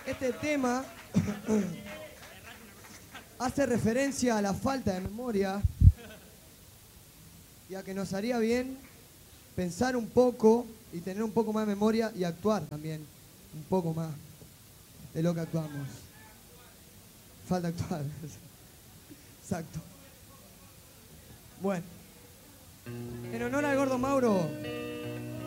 Este tema hace referencia a la falta de memoria y a que nos haría bien pensar un poco y tener un poco más de memoria y actuar también un poco más de lo que actuamos. Falta actuar. Exacto. Bueno, en honor al gordo Mauro,